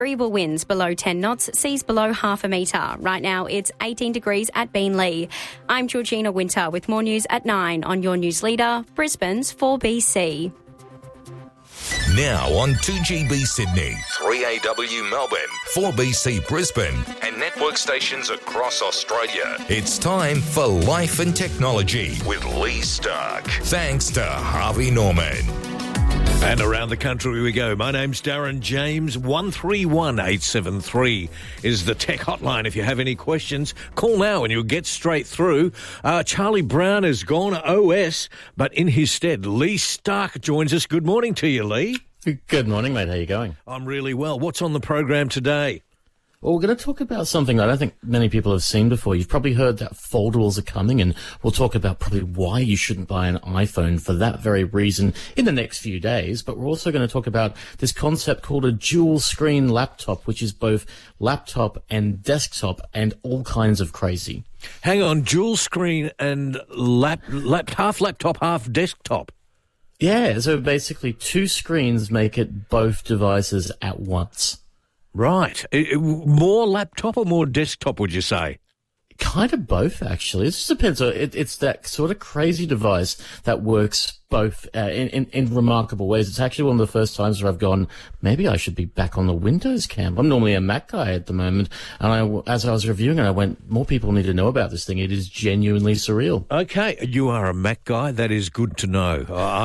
Variable winds below 10 knots, seas below half a metre. Right now it's 18 degrees at Beenleigh. I'm Georgina Winter with more news at 9 on your news leader, Brisbane's 4BC. Now on 2GB Sydney, 3AW Melbourne, 4BC Brisbane and network stations across Australia. It's time for Life and Technology with Lee Stark. Thanks to Harvey Norman. And around the country we go. My name's Darren James. 131873 is the tech hotline. If you have any questions, call now and you'll get straight through. Charlie Brown has gone OS, but in his stead, Lee Stark joins us. Good morning to you, Lee. Good morning, mate. How you going? I'm really well. What's on the program today? Well, we're going to talk about something that I don't think many people have seen before. You've probably heard that foldables are coming, and we'll talk about probably why you shouldn't buy an iPhone for that very reason in the next few days. But we're also going to talk about this concept called a dual-screen laptop, which is both laptop and desktop and all kinds of crazy. Hang on, dual screen and half laptop, half desktop. Yeah, so basically two screens make it both devices at once. Right. More laptop or more desktop, would you say? Kind of both, actually. It just depends. It's that sort of crazy device that works both in remarkable ways. It's actually one of the first times where I've gone, maybe I should be back on the Windows camp. I'm normally a Mac guy at the moment. And as I was reviewing it, I went, more people need to know about this thing. It is genuinely surreal. Okay, you are a Mac guy. That is good to know.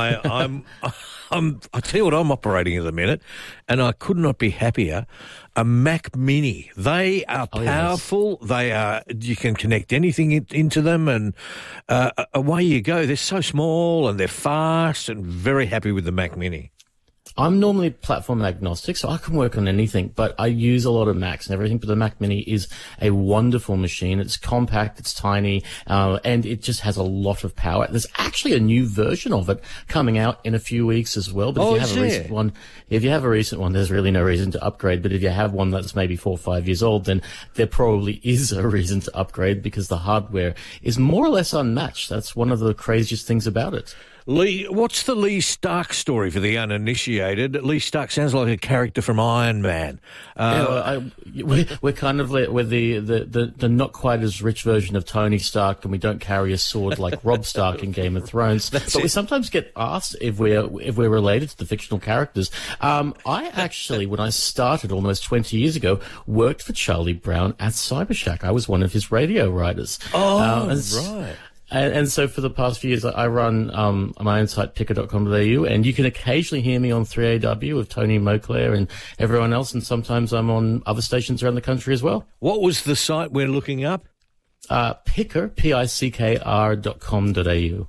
I tell you what I'm operating at the minute, and I could not be happier. A Mac Mini. They are powerful. Yes. They are. You can connect anything into them, and away you go. They're so small and they're fast, and very happy with the Mac Mini. I'm normally platform agnostic, so I can work on anything, but I use a lot of Macs and everything. But the Mac Mini is a wonderful machine. It's compact, it's tiny, and it just has a lot of power. There's actually a new version of it coming out in a few weeks as well. But if you have a recent one, there's really no reason to upgrade. But if you have one that's maybe 4 or 5 years old, then there probably is a reason to upgrade because the hardware is more or less unmatched. That's one of the craziest things about it. Lee, what's the Lee Stark story for the uninitiated? Lee Stark sounds like a character from Iron Man. We're kind of we're the not quite as rich version of Tony Stark, and we don't carry a sword like Robb Stark in Game of Thrones. We sometimes get asked if we're related to the fictional characters. I actually, when I started almost 20 years ago, worked for Charlie Brown at Cybershack. I was one of his radio writers. Right. And so for the past few years, I run my own site, picker.com.au, and you can occasionally hear me on 3AW with Tony Moclair and everyone else, and sometimes I'm on other stations around the country as well. What was the site we're looking up? Picker, pickr.com.au.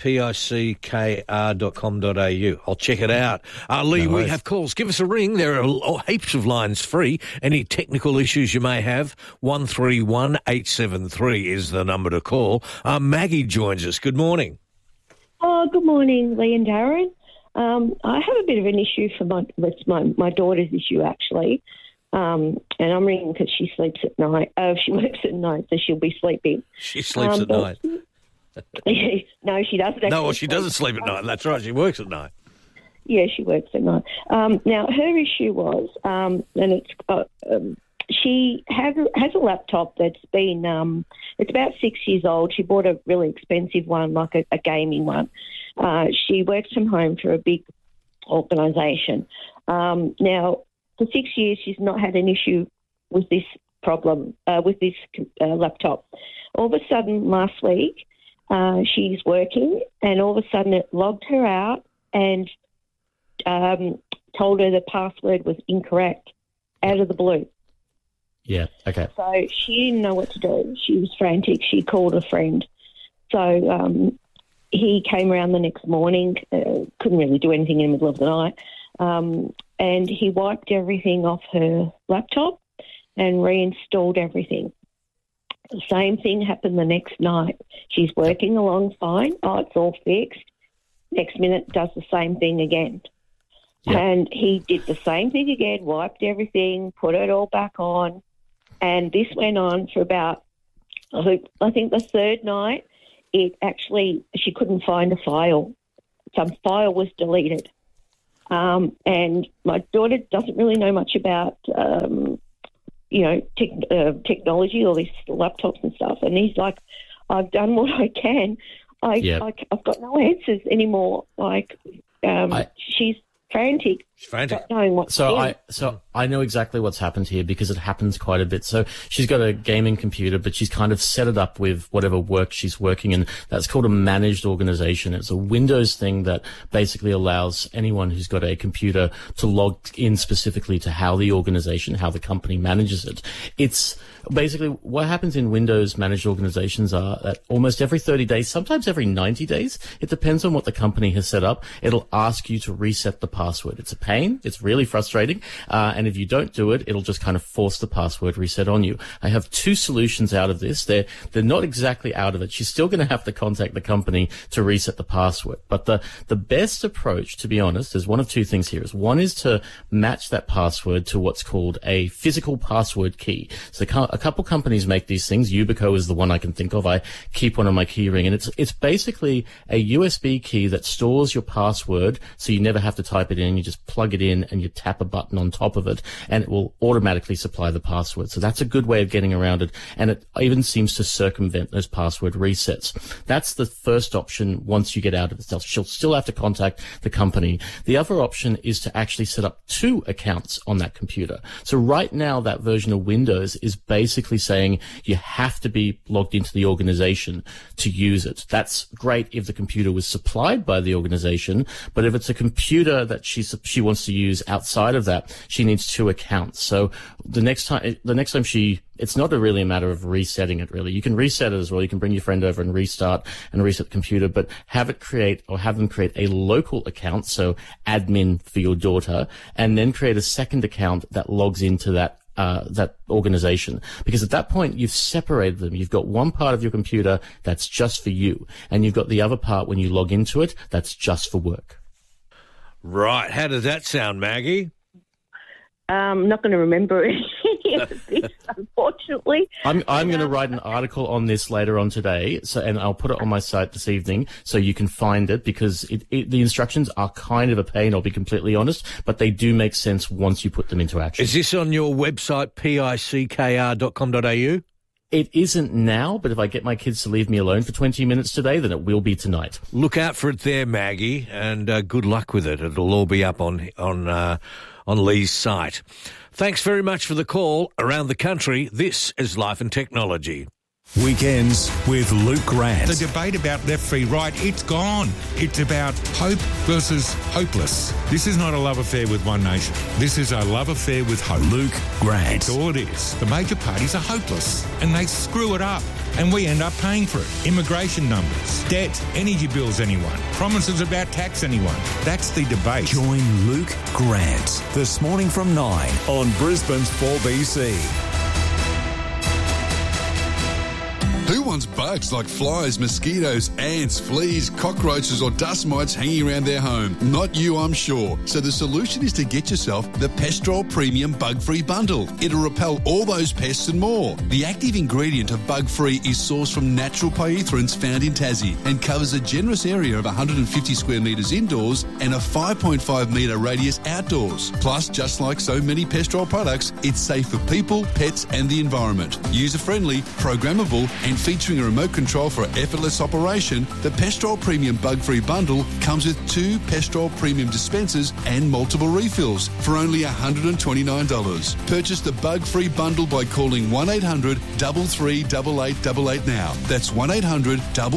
pickr.com.au. I'll check it out. Lee, we have calls. Give us a ring. There are heaps of lines free. Any technical issues you may have, 131873 is the number to call. Maggie joins us. Good morning. Oh, good morning, Lee and Darren. I have a bit of an issue with my daughter's issue, actually. And I'm ringing because she sleeps at night. She works at night, so she'll be sleeping. She sleeps at night. No, she doesn't. No, well, she doesn't sleep at night. That's right. She works at night. Yeah, she works at night. Now, her issue was, and it's she has a laptop that's been, it's about 6 years old. She bought a really expensive one, like a gaming one. She works from home for a big organisation. Now, for 6 years, she's not had an issue with this problem, with this laptop. All of a sudden, last week, she's working, and all of a sudden it logged her out and told her the password was incorrect out of the blue. Yeah, okay. So she didn't know what to do. She was frantic. She called a friend. So he came around the next morning, couldn't really do anything in the middle of the night, and he wiped everything off her laptop and reinstalled everything. The same thing happened the next night. She's working along fine. Oh, it's all fixed. Next minute, does the same thing again. Yep. And he did the same thing again, wiped everything, put it all back on. And this went on for about, I think the third night, she couldn't find a file. Some file was deleted. And my daughter doesn't really know much about, technology, all these laptops and stuff. And he's like, I've done what I can. I've got no answers anymore. She's frantic. Not knowing what to do. I know exactly what's happened here because it happens quite a bit. So she's got a gaming computer, but she's kind of set it up with whatever work she's working in. That's called a managed organization. It's a Windows thing that basically allows anyone who's got a computer to log in specifically to how the organization, how the company manages it. It's basically what happens in Windows managed organizations are that almost every 30 days, sometimes every 90 days, it depends on what the company has set up, it'll ask you to reset the password. It's a pain. It's really frustrating. And if you don't do it, it'll just kind of force the password reset on you. I have two solutions out of this. They're not exactly out of it. She's still going to have to contact the company to reset the password. But the best approach, to be honest, is one of two things here. One is to match that password to what's called a physical password key. So a couple companies make these things. Yubico is the one I can think of. I keep one on my key ring, and it's basically a USB key that stores your password so you never have to type it in. You just plug it in and you tap a button on top of it and it will automatically supply the password. So that's a good way of getting around it, and it even seems to circumvent those password resets. That's the first option once you get out of it. She'll still have to contact the company. The other option is to actually set up two accounts on that computer. So right now that version of Windows is basically saying you have to be logged into the organization to use it. That's great if the computer was supplied by the organization, but if it's a computer that she wants to use outside of that, she needs two accounts. So the next time it's not really a matter of resetting it, really. You can reset it as well. You can bring your friend over and reset the computer, but have them create a local account, so admin for your daughter, and then create a second account that logs into that organization. Because at that point, you've separated them. You've got one part of your computer that's just for you, and you've got the other part when you log into it that's just for work. Right. How does that sound, Maggie? I'm not going to remember any of this, unfortunately. I'm going to write an article on this later on today, and I'll put it on my site this evening so you can find it, because the instructions are kind of a pain, I'll be completely honest, but they do make sense once you put them into action. Is this on your website, pickr.com.au? It isn't now, but if I get my kids to leave me alone for 20 minutes today, then it will be tonight. Look out for it there, Maggie, and good luck with it. It'll all be up on Lee's site. Thanks very much for the call. Around the country, this is Life and Technology. Weekends with Luke Grant. The debate about left v right, it's gone. It's about hope versus hopeless. This is not a love affair with one nation. This is a love affair with hope. Luke Grant. That's all it is. The major parties are hopeless and they screw it up, and we end up paying for it. Immigration numbers, debt, energy bills anyone, promises about tax anyone. That's the debate. Join Luke Grant this morning from 9 on Brisbane's 4BC. Who wants bugs like flies, mosquitoes, ants, fleas, cockroaches or dust mites hanging around their home? Not you, I'm sure. So the solution is to get yourself the Pestrol Premium Bug-Free Bundle. It'll repel all those pests and more. The active ingredient of Bug-Free is sourced from natural pyrethrins found in Tassie and covers a generous area of 150 square metres indoors and a 5.5 metre radius outdoors. Plus, just like so many Pestrol products, it's safe for people, pets and the environment. User-friendly, programmable and featuring a remote control for effortless operation, the Pestrol Premium Bug-Free Bundle comes with 2 Pestrol Premium dispensers and multiple refills for only $129. Purchase the Bug-Free Bundle by calling 1800 338888 now. That's 1800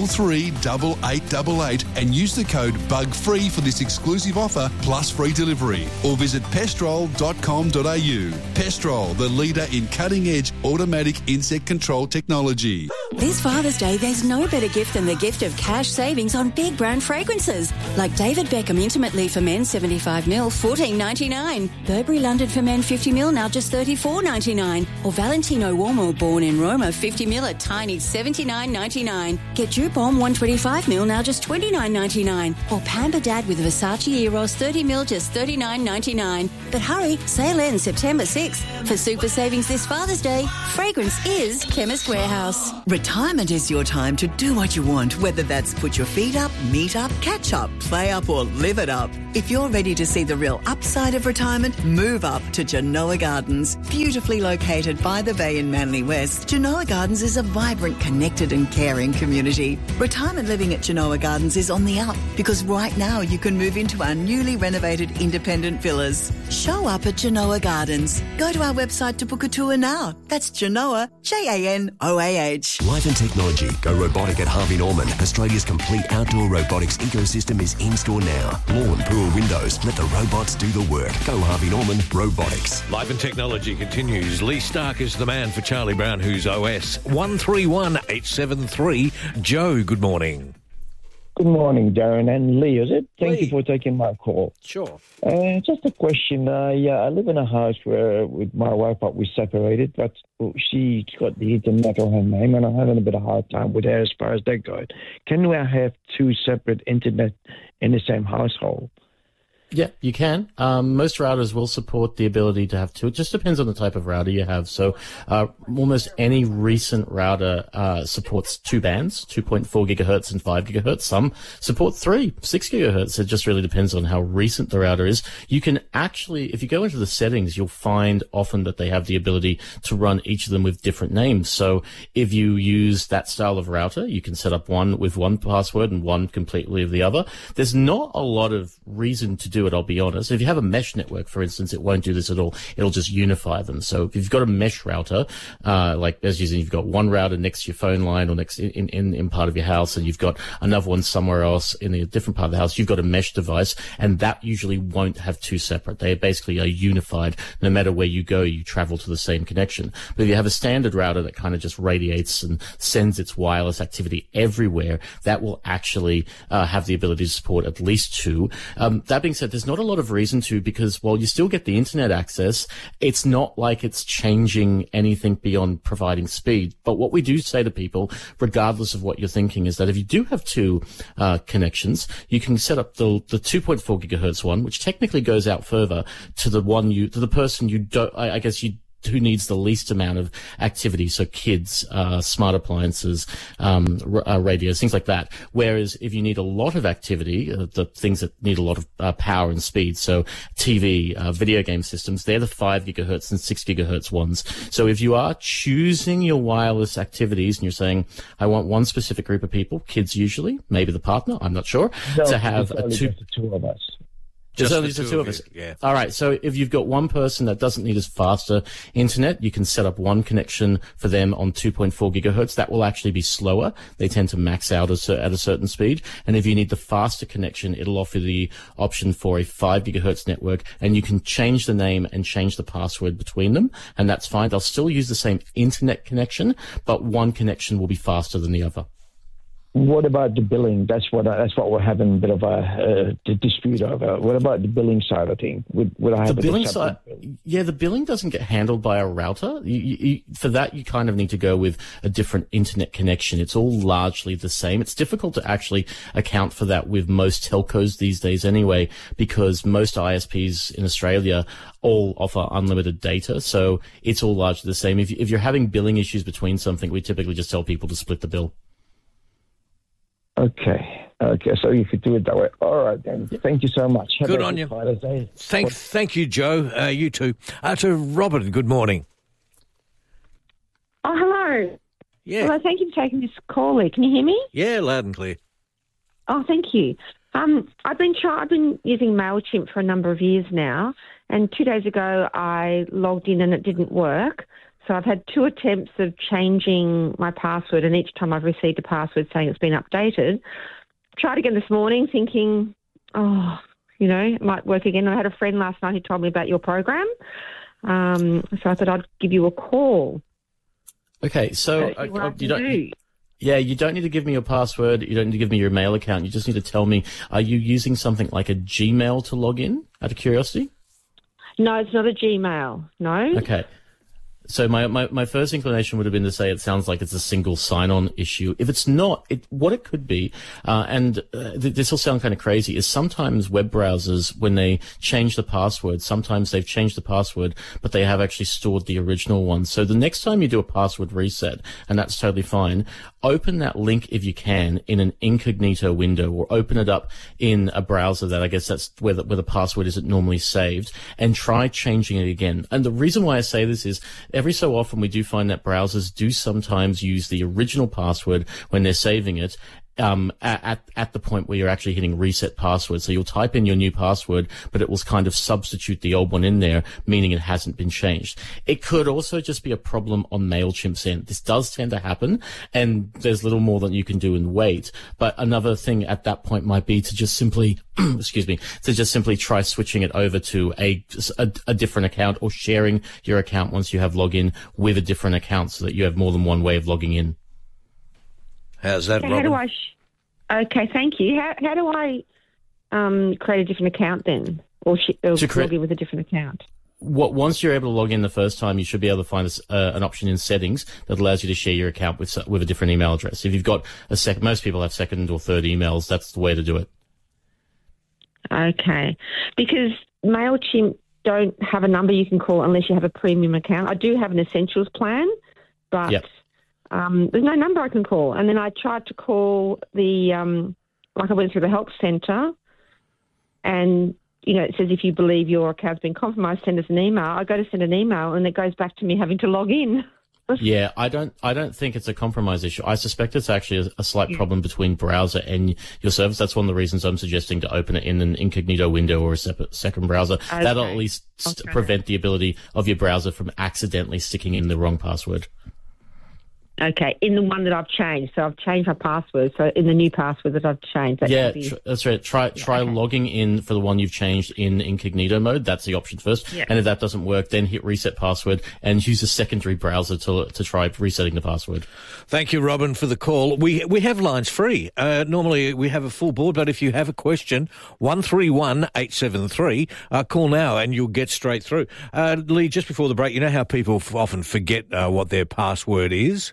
338888 and use the code BUGFREE for this exclusive offer plus free delivery. Or visit pestrol.com.au. Pestrol, the leader in cutting-edge automatic insect control technology. This Father's Day, there's no better gift than the gift of cash savings on big brand fragrances. Like David Beckham Intimate Leaf for Men 75ml, $14.99. Burberry London for Men 50ml, now just $34.99. Or Valentino Uomo Born in Roma 50ml, a tiny $79.99. Get Dupont 125ml, now just $29.99. Or Pamper Dad with Versace Eros 30ml, just $39.99. But hurry, sale ends September 6th. For super savings this Father's Day, fragrance is Chemist Warehouse. Retire Retirement is your time to do what you want, whether that's put your feet up, meet up, catch up, play up or live it up. If you're ready to see the real upside of retirement, move up to Genoa Gardens. Beautifully located by the bay in Manly West, Genoa Gardens is a vibrant, connected and caring community. Retirement living at Genoa Gardens is on the up because right now you can move into our newly renovated independent villas. Show up at Genoa Gardens. Go to our website to book a tour now. That's Genoa, Janoah. Life and Technology. Go robotic at Harvey Norman. Australia's complete outdoor robotics ecosystem is in store now. Lawn, pool, windows. Let the robots do the work. Go Harvey Norman Robotics. Life and Technology continues. Lee Stark is the man for Charlie Brown, who's OS. 131873. Joe, good morning. Good morning, Darren and Lee, is it? Thank you for taking my call. Sure. Just a question. I live in a house where with my wife, but we separated, but she's got the internet on her name, and I'm having a bit of a hard time with her as far as that goes. Can we have two separate internet in the same household? Yeah, you can. Most routers will support the ability to have two. It just depends on the type of router you have. So almost any recent router supports two bands, 2.4 gigahertz and 5 gigahertz. Some support 6 gigahertz. It just really depends on how recent the router is. You can actually, if you go into the settings, you'll find often that they have the ability to run each of them with different names. So if you use that style of router, you can set up one with one password and one completely of the other. There's not a lot of reason to do it, I'll be honest. If you have a mesh network, for instance, it won't do this at all. It'll just unify them. So if you've got a mesh router, like as using, you've got one router next to your phone line or next in part of your house, and you've got another one somewhere else in a different part of the house, you've got a mesh device, and that usually won't have two separate. They basically are unified. No matter where you go, you travel to the same connection. But if you have a standard router that kind of just radiates and sends its wireless activity everywhere, that will actually have the ability to support at least two. That being said, there's not a lot of reason to, because while you still get the internet access, it's not like it's changing anything beyond providing speed. But what we do say to people, regardless of what you're thinking, is that if you do have two connections, you can set up the 2.4 gigahertz one, which technically goes out further to the one to the person you don't, I guess who needs the least amount of activity, so kids, smart appliances, radios, things like that. Whereas if you need a lot of activity, the things that need a lot of power and speed, so TV, video game systems, they're the 5 gigahertz and 6 gigahertz ones. So if you are choosing your wireless activities and you're saying, I want one specific group of people, kids usually, maybe the partner, I'm not sure, to have the two of us. Just only the two of us. Yeah. All right. So if you've got one person that doesn't need as faster internet, you can set up one connection for them on 2.4 gigahertz. That will actually be slower. They tend to max out at a certain speed. And if you need the faster connection, it'll offer the option for a 5 gigahertz network, and you can change the name and change the password between them. And that's fine. They'll still use the same internet connection, but one connection will be faster than the other. What about the billing? That's what we're having a bit of a dispute over. What about the billing side of things? Would I have the billing side? Yeah, the billing doesn't get handled by a router. For that, you kind of need to go with a different internet connection. It's all largely the same. It's difficult to actually account for that with most telcos these days anyway, because most ISPs in Australia all offer unlimited data. So it's all largely the same. If you're having billing issues between something, we typically just tell people to split the bill. Okay, so you could do it that way. All right, then. Thank you so much. Good on you. Thank you, Joe. You too. To Robin, good morning. Oh, hello. Yeah. Hello, thank you for taking this call, Lee. Can you hear me? Yeah, loud and clear. Oh, thank you. I've been using MailChimp for a number of years now, and 2 days ago I logged in and it didn't work. So I've had 2 attempts of changing my password, and each time I've received a password saying it's been updated. Tried again this morning thinking, it might work again. I had a friend last night who told me about your program. So I thought I'd give you a call. Okay, so you don't need to give me your password. You don't need to give me your mail account. You just need to tell me, are you using something like a Gmail to log in, out of curiosity? No, it's not a Gmail. No. Okay. So my first inclination would have been to say it sounds like it's a single sign-on issue. If it's not, what it could be, this will sound kind of crazy, is sometimes web browsers, when they change the password, sometimes they've changed the password, but they have actually stored the original one. So the next time you do a password reset, and that's totally fine, open that link if you can in an incognito window, or open it up in a browser that I guess that's where the password isn't normally saved, and try changing it again. And the reason why I say this is every so often we do find that browsers do sometimes use the original password when they're saving it, at the point where you're actually hitting reset password. So you'll type in your new password, but it will kind of substitute the old one in there, meaning it hasn't been changed. It could also just be a problem on MailChimp's end. This does tend to happen, and there's little more that you can do and wait. But another thing at that point might be to just simply, try switching it over to a different account, or sharing your account once you have login with a different account, so that you have more than one way of logging in. How's that, Robin? How do I? Okay, thank you. How do I create a different account then, or log in with a different account? Once you're able to log in the first time, you should be able to find an option in settings that allows you to share your account with a different email address. If you've got most people have second or third emails. That's the way to do it. Okay, because MailChimp don't have a number you can call unless you have a premium account. I do have an Essentials plan, but. Yep. There's no number I can call. And then I tried to call I went through the help centre, and, it says if you believe your account's been compromised, send us an email. I go to send an email, and it goes back to me having to log in. Yeah, I don't think it's a compromise issue. I suspect it's actually a slight problem between browser and your service. That's one of the reasons I'm suggesting to open it in an incognito window or a second browser. Okay. That'll at least prevent the ability of your browser from accidentally sticking in the wrong password. Okay, in the one that I've changed. So I've changed my password. So in the new password that I've changed. That's right. Try logging in for the one you've changed in incognito mode. That's the option first. Yep. And if that doesn't work, then hit reset password and use a secondary browser to try resetting the password. Thank you, Robin, for the call. We have lines free. Normally we have a full board, but if you have a question, 131873, call now and you'll get straight through. Lee, just before the break, you know how people often forget what their password is?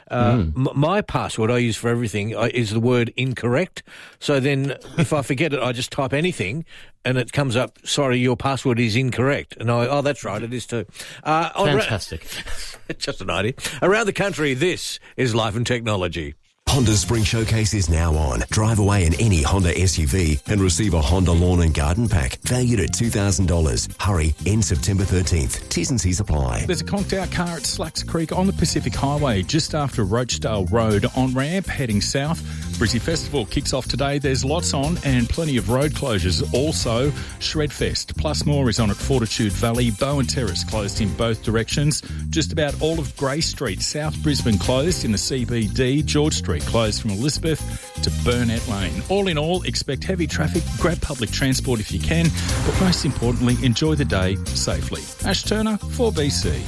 My password I use for everything is the word incorrect. So then if I forget it, I just type anything and it comes up, sorry, your password is incorrect. And that's right, it is too. Fantastic. Just an idea. Around the country, this is Life and Technology. Honda's Spring Showcase is now on. Drive away in any Honda SUV and receive a Honda Lawn and Garden Pack valued at $2,000. Hurry, end September 13th. T's and C's apply. There's a conked-out car at Slacks Creek on the Pacific Highway, just after Rochdale Road on ramp heading south. Brizzy Festival kicks off today. There's lots on and plenty of road closures. Also, Shredfest, plus more is on at Fortitude Valley. Bowen Terrace closed in both directions. Just about all of Grey Street, South Brisbane closed in the CBD. George Street closed from Elizabeth to Burnett Lane. All in all, expect heavy traffic. Grab public transport if you can, but most importantly, enjoy the day safely. Ash Turner, 4BC.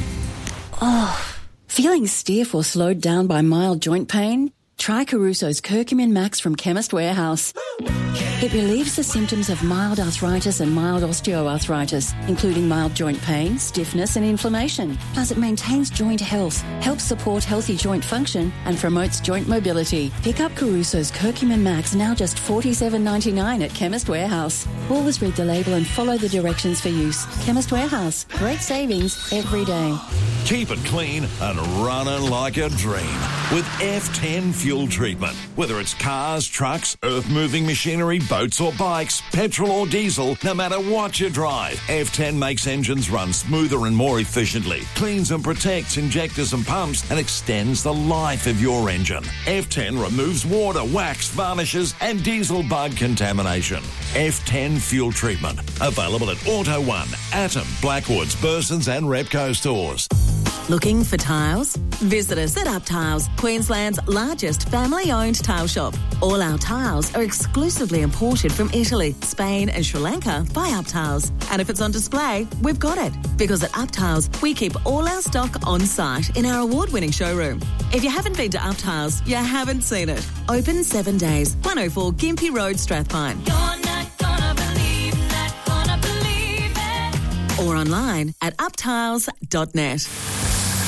Oh, feeling stiff or slowed down by mild joint pain? Try Caruso's Curcumin Max from Chemist Warehouse. It relieves the symptoms of mild arthritis and mild osteoarthritis, including mild joint pain, stiffness and inflammation. Plus, it maintains joint health, helps support healthy joint function and promotes joint mobility. Pick up Caruso's Curcumin Max, now just $47.99 at Chemist Warehouse. Always read the label and follow the directions for use. Chemist Warehouse. Great savings every day. Keep it clean and running like a dream with F10 fuel treatment. Whether it's cars, trucks, earth-moving machinery, boats or bikes, petrol or diesel, no matter what you drive, F10 makes engines run smoother and more efficiently, cleans and protects injectors and pumps, and extends the life of your engine. F10 removes water, wax, varnishes, and diesel bug contamination. F10 fuel treatment. Available at Auto One, Atom, Blackwoods, Bursons and Repco stores. Looking for tiles? Visit us at Up Tiles, Queensland's largest family-owned tile shop. All our tiles are exclusively imported from Italy, Spain and Sri Lanka by Up Tiles. And if it's on display, we've got it. Because at Up Tiles, we keep all our stock on site in our award-winning showroom. If you haven't been to Up Tiles, you haven't seen it. Open 7 days, 104 Gympie Road, Strathpine. You're not gonna believe, not gonna believe it. Or online at uptiles.net.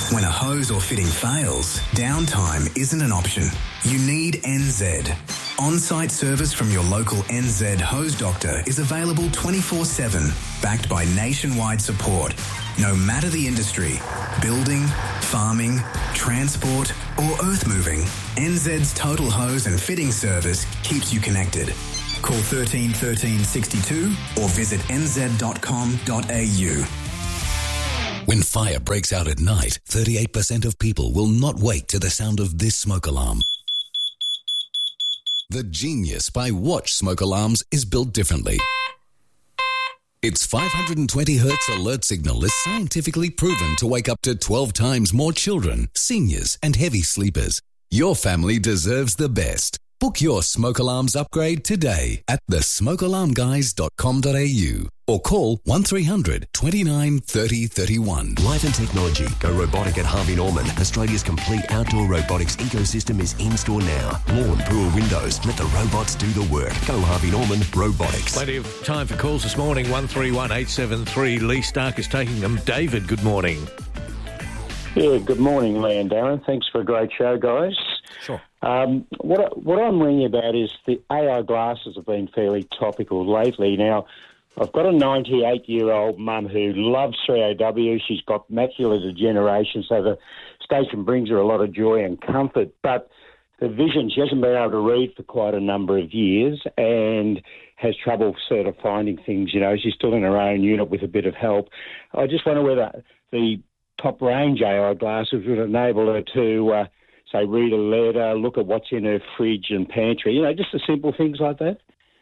When a hose or fitting fails, downtime isn't an option. You need NZ. On-site service from your local NZ hose doctor is available 24/7, backed by nationwide support. No matter the industry, building, farming, transport or earth moving, NZ's total hose and fitting service keeps you connected. Call 13 13 62 or visit nz.com.au. When fire breaks out at night, 38% of people will not wake to the sound of this smoke alarm. The genius by Watch smoke alarms is built differently. Its 520 Hz alert signal is scientifically proven to wake up to 12 times more children, seniors and heavy sleepers. Your family deserves the best. Book your smoke alarms upgrade today at thesmokealarmguys.com.au or call 1300 29 30 31. Life and Technology go robotic at Harvey Norman. Australia's complete outdoor robotics ecosystem is in store now. Lawn, pool, windows. Let the robots do the work. Go Harvey Norman Robotics. Plenty of time for calls this morning. 131873. Lee Stark is taking them. David, good morning. Yeah, good morning, Lee and Darren. Thanks for a great show, guys. Sure. What I'm ringing about is the AI glasses have been fairly topical lately. Now, I've got a 98-year-old mum who loves 3AW. She's got macular degeneration, so the station brings her a lot of joy and comfort. But the vision, she hasn't been able to read for quite a number of years and has trouble sort of finding things. You know, she's still in her own unit with a bit of help. I just wonder whether the top-range AI glasses would enable her to say, read a letter, look at what's in her fridge and pantry, you know, just the simple things like that.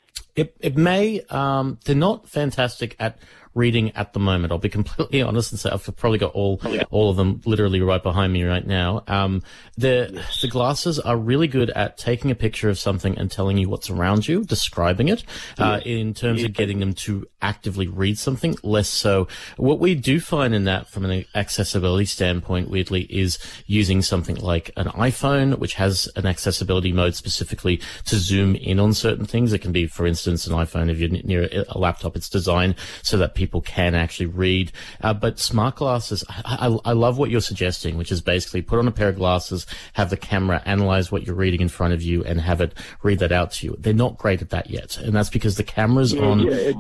It may, they're not fantastic at reading at the moment. I'll be completely honest and say I've probably got all of them literally right behind me right now. The glasses are really good at taking a picture of something and telling you what's around you, describing it, in terms of getting them to actively read something, less so. What we do find in that from an accessibility standpoint, weirdly, is using something like an iPhone, which has an accessibility mode specifically to zoom in on certain things. It can be, for instance, an iPhone, if you're near a laptop, it's designed so that people can actually read. But smart glasses, I love what you're suggesting, which is basically put on a pair of glasses, have the camera analyze what you're reading in front of you and have it read that out to you. They're not great at that yet. And that's because the camera's on...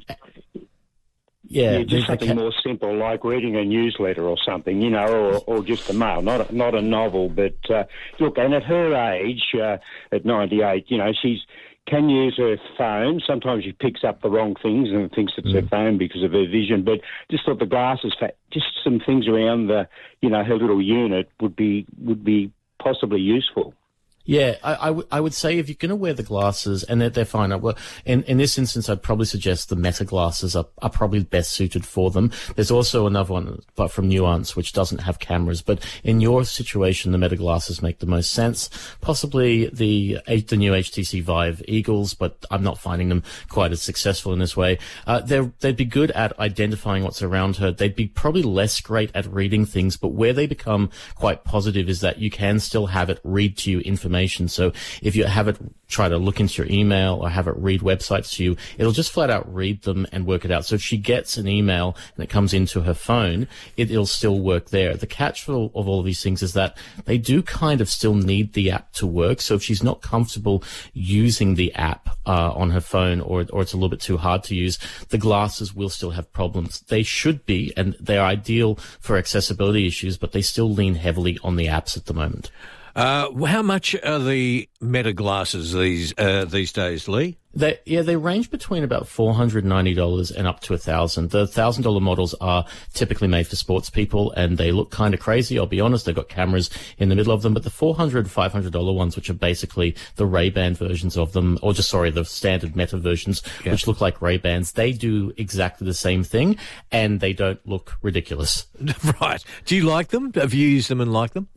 just something more simple, like reading a newsletter or something, you know, or just a mail, not a novel. But look, and at her age, at 98, you know, she can use her phone. Sometimes she picks up the wrong things and thinks it's her phone because of her vision. But just thought the glasses, just some things around the, you know, her little unit would be possibly useful. Yeah, I would say if you're going to wear the glasses, and they're fine. Well, in this instance, I'd probably suggest the Meta glasses are probably best suited for them. There's also another one, but from Nuance, which doesn't have cameras. But in your situation, the Meta glasses make the most sense. Possibly the new HTC Vive Eagles, but I'm not finding them quite as successful in this way. They'd be good at identifying what's around her. They'd be probably less great at reading things, but where they become quite positive is that you can still have it read to you information. So if you have it try to look into your email or have it read websites to you, it'll just flat out read them and work it out. So if she gets an email and it comes into her phone, it'll still work there. The catch of all of these things is that they do kind of still need the app to work. So if she's not comfortable using the app on her phone or it's a little bit too hard to use, the glasses will still have problems. They should be, and they're ideal for accessibility issues, but they still lean heavily on the apps at the moment. How much are the Meta glasses these days, Lee? They range between about $490 and up to $1,000. The $1,000 models are typically made for sports people, and they look kind of crazy. I'll be honest, they've got cameras in the middle of them. But the $400, $500 ones, which are basically the Ray-Ban versions of them, or the standard Meta versions, which look like Ray-Bans, they do exactly the same thing, and they don't look ridiculous. Right. Do you like them? Have you used them and like them?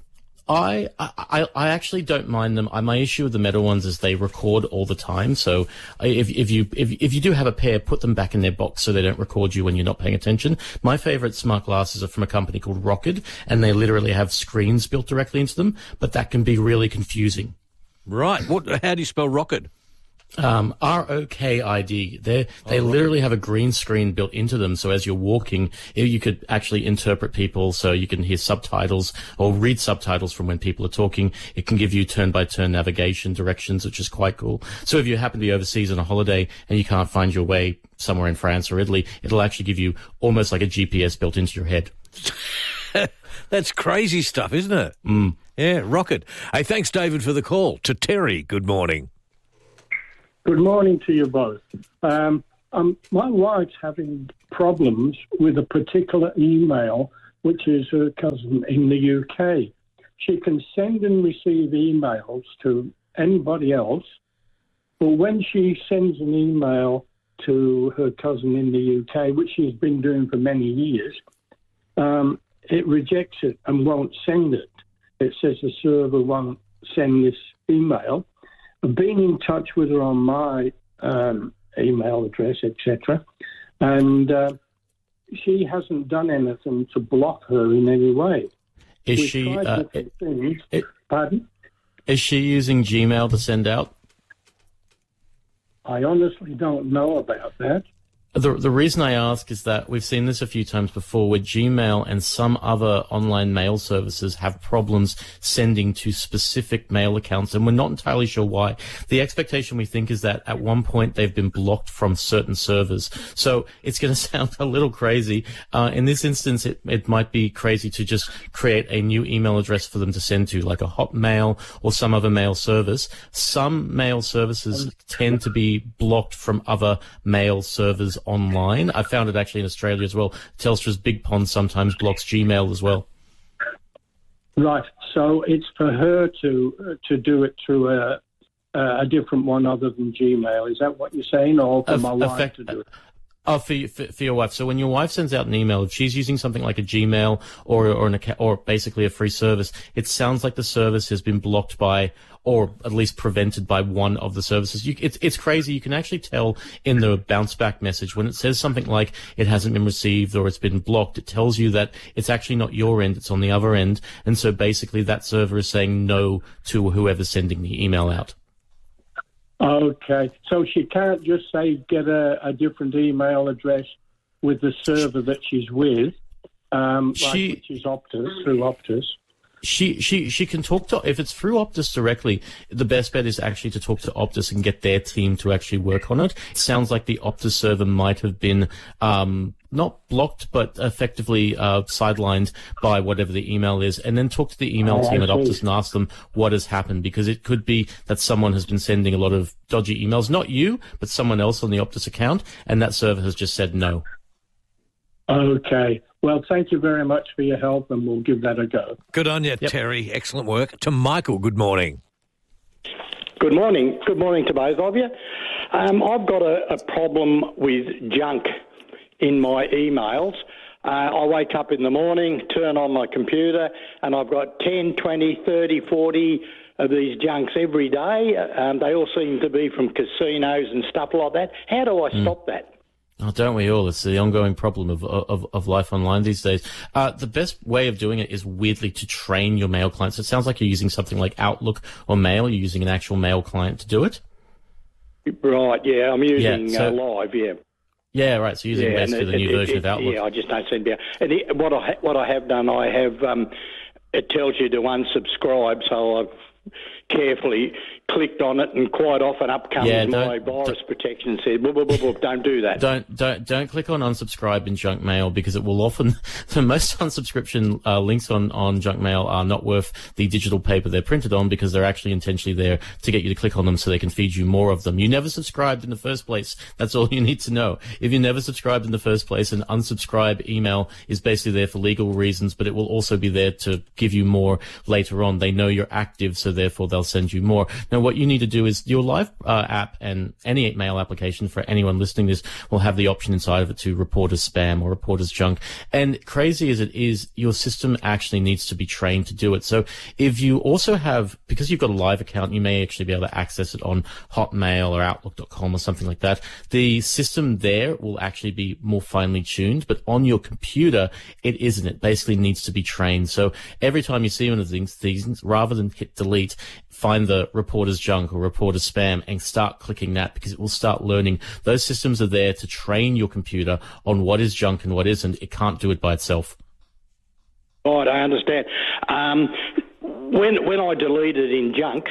I actually don't mind them. My issue with the Meta ones is they record all the time. So if you do have a pair, put them back in their box so they don't record you when you're not paying attention. My favorite smart glasses are from a company called Rockied, and they literally have screens built directly into them, but that can be really confusing. Right. How do you spell Rockied? ROKID. They literally have a green screen built into them, so as you're walking, you could actually interpret people, so you can hear subtitles or read subtitles from when people are talking. It can give you turn-by-turn navigation directions, which is quite cool. So if you happen to be overseas on a holiday and you can't find your way somewhere in France or Italy, it'll actually give you almost like a GPS built into your head. That's crazy stuff, isn't it? Mm. Yeah, rocket. Hey, thanks, David, for the call. To Terry, good morning. Good morning to you both. My wife's having problems with a particular email, which is her cousin in the UK. She can send and receive emails to anybody else, but when she sends an email to her cousin in the UK, which she's been doing for many years, it rejects it and won't send it. It says the server won't send this email. I've been in touch with her on my email address, etc., and she hasn't done anything to block her in any way. Is We've she? tried different things. Pardon? Is she using Gmail to send out? I honestly don't know about that. The reason I ask is that we've seen this a few times before where Gmail and some other online mail services have problems sending to specific mail accounts, and we're not entirely sure why. The expectation we think is that at one point they've been blocked from certain servers. So it's going to sound a little crazy. In this instance, it might be crazy to just create a new email address for them to send to, like a Hotmail or some other mail service. Some mail services tend to be blocked from other mail servers online. I found it actually in Australia as well. Telstra's Big Pond sometimes blocks Gmail as well. Right. So it's for her to do it through a different one other than Gmail. Is that what you're saying, or for my wife to do it? Oh, for your wife. So when your wife sends out an email, if she's using something like a Gmail or basically a free service, it sounds like the service has been blocked by, or at least prevented by, one of the services. It's crazy. You can actually tell in the bounce back message when it says something like it hasn't been received or it's been blocked. It tells you that it's actually not your end; it's on the other end. And so basically, that server is saying no to whoever's sending the email out. Okay, so she can't just say get a different email address with the server that she's with, which is Optus, through Optus. She can talk to, if it's through Optus directly, the best bet is actually to talk to Optus and get their team to actually work on it. It sounds like the Optus server might have been not blocked, but effectively sidelined by whatever the email is, and then talk to the email team at Optus and ask them what has happened, because it could be that someone has been sending a lot of dodgy emails, not you, but someone else on the Optus account, and that server has just said no. Okay. Well, thank you very much for your help, and we'll give that a go. Good on you, Terry. Excellent work. To Michael, good morning. Good morning. Good morning to both of you. I've got a problem with junk in my emails. I wake up in the morning, turn on my computer, and I've got 10, 20, 30, 40 of these junks every day. They all seem to be from casinos and stuff like that. How do I stop that? Oh, don't we all? It's the ongoing problem of life online these days. The best way of doing it is weirdly to train your mail clients. It sounds like you're using something like Outlook or Mail. You're using an actual mail client to do it. Right, yeah. I'm using Live, yeah. Yeah, right. So using basically the new version of Outlook. Yeah, I just don't seem to be. And what I have done, I have it tells you to unsubscribe, so I've carefully clicked on it, and quite often up comes my virus protection said, don't do that. Don't click on unsubscribe in junk mail, because it will often, the most unsubscription links on junk mail are not worth the digital paper they're printed on, because they're actually intentionally there to get you to click on them so they can feed you more of them. You never subscribed in the first place. That's all you need to know. If you never subscribed in the first place, an unsubscribe email is basically there for legal reasons, but it will also be there to give you more later on. They know you're active, so therefore they'll send you more. Now, what you need to do is your Live app, and any mail application for anyone listening to this will have the option inside of it to report as spam or report as junk. And crazy as it is, your system actually needs to be trained to do it. So if you also have, because you've got a Live account, you may actually be able to access it on Hotmail or Outlook.com or something like that. The system there will actually be more finely tuned, but on your computer, it isn't. It basically needs to be trained. So every time you see one of these things, rather than hit delete, find the report as junk or report as spam and start clicking that, because it will start learning. Those systems are there to train your computer on what is junk and what isn't. It can't do it by itself. Right, I understand. When I delete it in junk,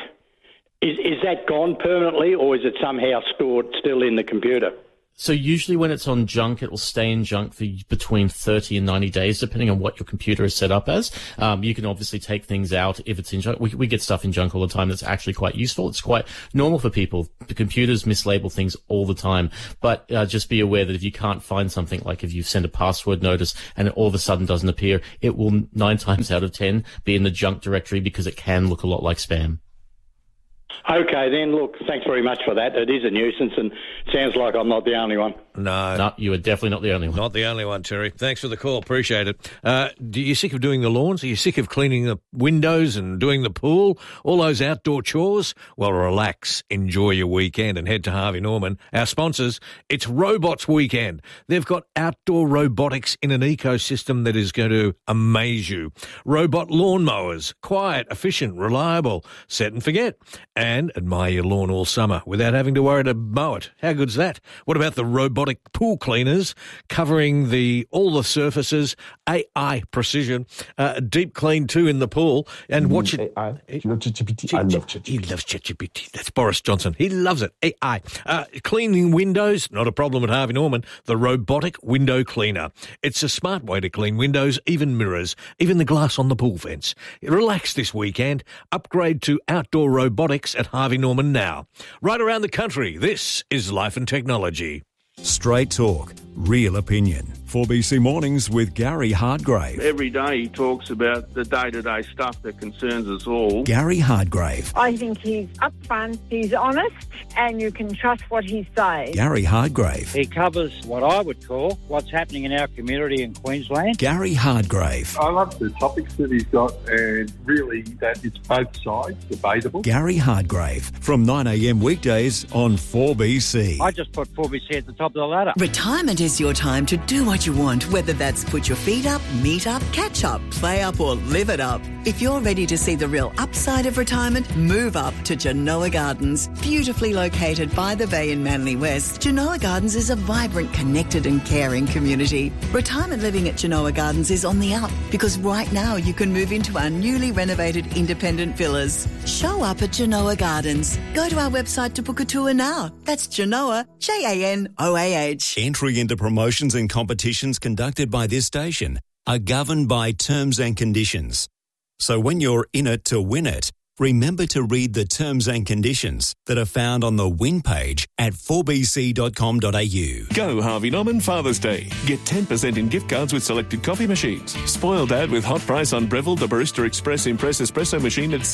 is that gone permanently, or is it somehow stored still in the computer? So usually when it's on junk, it will stay in junk for between 30 and 90 days, depending on what your computer is set up as. You can obviously take things out if it's in junk. We get stuff in junk all the time that's actually quite useful. It's quite normal for people. The computers mislabel things all the time. But just be aware that if you can't find something, like if you send a password notice and it all of a sudden doesn't appear, it will 9 times out of 10 be in the junk directory, because it can look a lot like spam. Okay, then, look, thanks very much for that. It is a nuisance, and sounds like I'm not the only one. No, you are definitely not the only one. Not the only one, Terry. Thanks for the call. Appreciate it. Are you sick of doing the lawns? Are you sick of cleaning the windows and doing the pool? All those outdoor chores? Well, relax, enjoy your weekend, and head to Harvey Norman. Our sponsors, it's Robots Weekend. They've got outdoor robotics in an ecosystem that is going to amaze you. Robot lawnmowers, quiet, efficient, reliable, set and forget, and admire your lawn all summer without having to worry to mow it. How good's that? What about the robotic pool cleaners covering all the surfaces, AI precision, deep clean too in the pool, and watch it. AI. You love ChatGPT? I love ChatGPT. He loves ChatGPT. That's Boris Johnson. He loves it. AI. Cleaning windows, not a problem at Harvey Norman. The robotic window cleaner. It's a smart way to clean windows, even mirrors, even the glass on the pool fence. Relax this weekend. Upgrade to outdoor robotics at Harvey Norman now. Right around the country, this is Life and Technology. Straight talk, real opinion. 4BC Mornings with Gary Hardgrave. Every day he talks about the day-to-day stuff that concerns us all. Gary Hardgrave. I think he's upfront, he's honest, and you can trust what he says. Gary Hardgrave. He covers what I would call what's happening in our community in Queensland. Gary Hardgrave. I love the topics that he's got, and really that it's both sides, debatable. Gary Hardgrave. From 9am weekdays on 4BC. I just put 4BC at the top of the ladder. Retirement is your time to do what you want, whether that's put your feet up, meet up, catch up, play up, or live it up. If you're ready to see the real upside of retirement, move up to Genoa Gardens. Beautifully located by the bay in Manly West, Genoa Gardens is a vibrant, connected and caring community. Retirement living at Genoa Gardens is on the up, because right now you can move into our newly renovated independent villas. Show up at Genoa Gardens. Go to our website to book a tour now. That's Genoa, Janoah. Entry into promotions and competitions conducted by this station are governed by terms and conditions. So when you're in it to win it, remember to read the terms and conditions that are found on the win page at 4bc.com.au. Go Harvey Norman Father's Day. Get 10% in gift cards with selected coffee machines. Spoil Dad with hot price on Breville the Barista Express Impress Espresso machine at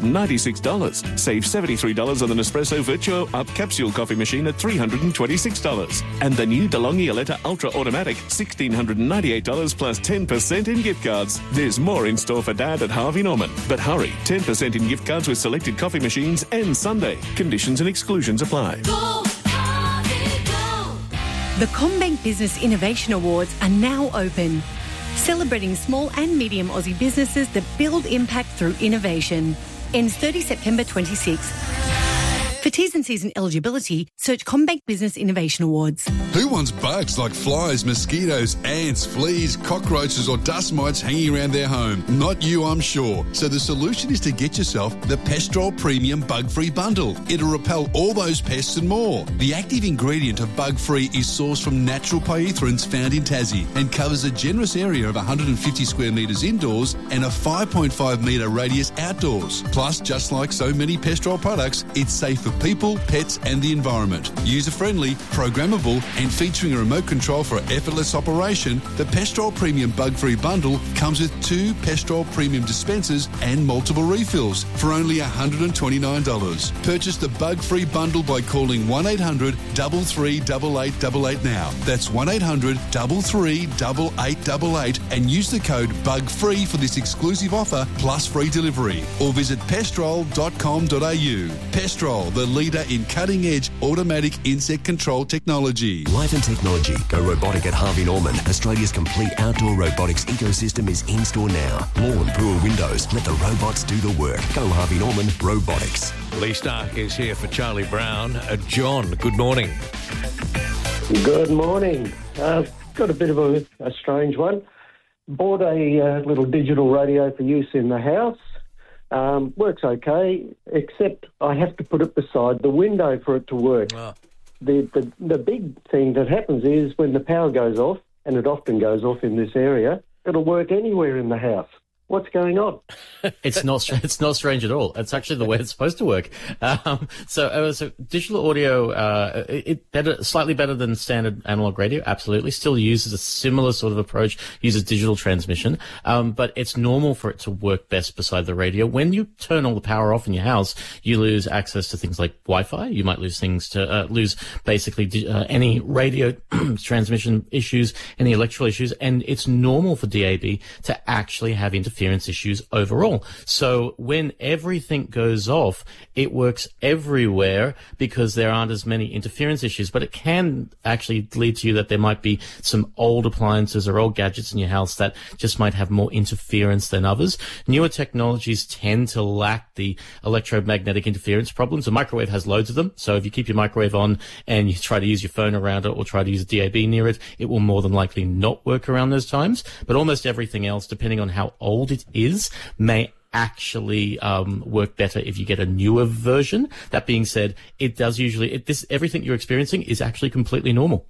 $796. Save $73 on the Nespresso Virtuo Up Capsule coffee machine at $326. And the new DeLonghi Aletta Ultra Automatic, $1,698 plus 10% in gift cards. There's more in store for Dad at Harvey Norman. But hurry, 10% in gift cards with selected coffee machines and Sunday. Conditions and exclusions apply. The CommBank Business Innovation Awards are now open, celebrating small and medium Aussie businesses that build impact through innovation. Ends 30 September 26. For T's and C's and eligibility, search CommBank Business Innovation Awards. Who wants bugs like flies, mosquitoes, ants, fleas, cockroaches or dust mites hanging around their home? Not you, I'm sure. So the solution is to get yourself the Pestrol Premium Bug-Free Bundle. It'll repel all those pests and more. The active ingredient of Bug-Free is sourced from natural pyrethroids found in Tassie and covers a generous area of 150 square metres indoors and a 5.5 metre radius outdoors. Plus, just like so many Pestrol products, it's safe for people, pets and the environment. User-friendly, programmable and featuring a remote control for effortless operation, the Pestrol Premium Bug-Free Bundle comes with 2 Pestrol Premium dispensers and multiple refills for only $129. Purchase the Bug-Free Bundle by calling 1800 33 8888 now. That's 1800 33 8888 and use the code BUGFREE for this exclusive offer plus free delivery, or visit pestrol.com.au. Pestrol, the the leader in cutting-edge automatic insect control technology. Life and Technology. Go robotic at Harvey Norman. Australia's complete outdoor robotics ecosystem is in-store now. Lawn, pool, windows. Let the robots do the work. Go Harvey Norman Robotics. Lee Stark is here for Charlie Brown. John, good morning. Good morning. Got a bit of a strange one. Bought a little digital radio for use in the house. Works okay, except I have to put it beside the window for it to work. Oh. The big thing that happens is when the power goes off, and it often goes off in this area, it'll work anywhere in the house. What's going on? It's not strange at all. It's actually the way it's supposed to work. So digital audio, slightly better than standard analog radio. Absolutely, still uses a similar sort of approach. Uses digital transmission, but it's normal for it to work best beside the radio. When you turn all the power off in your house, you lose access to things like Wi-Fi. You might lose basically any radio transmission issues, any electrical issues, and it's normal for DAB to actually have interference issues overall. So when everything goes off, it works everywhere because there aren't as many interference issues. But it can actually lead to you that there might be some old appliances or old gadgets in your house that just might have more interference than others. Newer technologies tend to lack the electromagnetic interference problems. The microwave has loads of them. So if you keep your microwave on and you try to use your phone around it or try to use a DAB near it, it will more than likely not work around those times. But almost everything else, depending on how old it is, may actually work better if you get a newer version. That being said, it does usually everything you're experiencing is actually completely normal.